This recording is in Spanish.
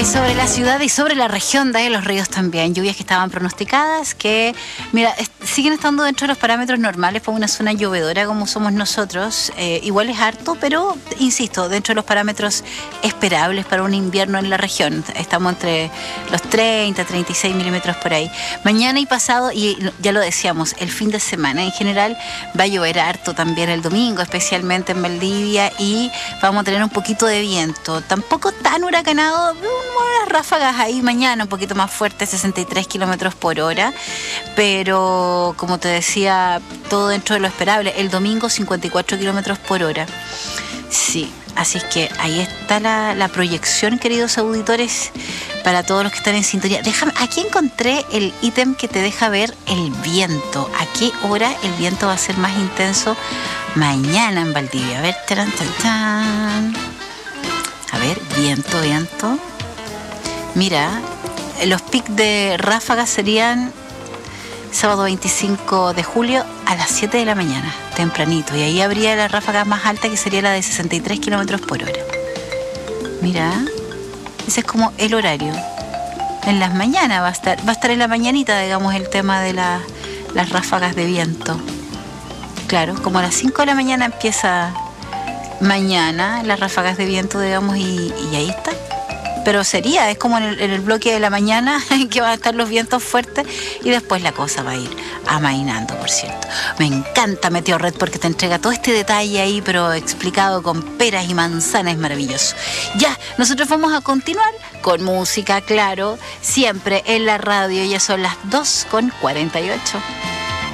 Sobre la ciudad y sobre la región de los ríos también. Lluvias que estaban pronosticadas, que, mira, siguen estando dentro de los parámetros normales para una zona llovedora como somos nosotros. Igual es harto, pero, insisto, dentro de los parámetros esperables para un invierno en la región. Estamos entre los 30, 36 milímetros por ahí. Mañana y pasado, y ya lo decíamos, el fin de semana en general va a llover harto también el domingo, especialmente en Valdivia, y vamos a tener un poquito de viento. Tampoco tan huracanado, unas ráfagas ahí mañana un poquito más fuertes, 63 kilómetros por hora, pero como te decía, todo dentro de lo esperable. El domingo 54 kilómetros por hora. Sí, así es que ahí está la proyección, queridos auditores, para todos los que están en sintonía. Déjame, aquí encontré el ítem que te deja ver el viento. ¿A qué hora el viento va a ser más intenso mañana en Valdivia? A ver, taran, tan, tan. A ver, viento. Mira, los picos de ráfagas serían sábado 25 de julio a las 7 de la mañana, tempranito. Y ahí habría la ráfaga más alta, que sería la de 63 kilómetros por hora. Mira, ese es como el horario. En las mañanas va a estar en la mañanita, digamos, el tema de las ráfagas de viento. Claro, como a las 5 de la mañana empieza mañana las ráfagas de viento, digamos, y ahí está. Pero es como en el bloque de la mañana que van a estar los vientos fuertes, y después la cosa va a ir amainando, por cierto. Me encanta Meteorred porque te entrega todo este detalle ahí, pero explicado con peras y manzanas, es maravilloso. Ya, nosotros vamos a continuar con música, claro, siempre en la radio. Ya son las 2:48.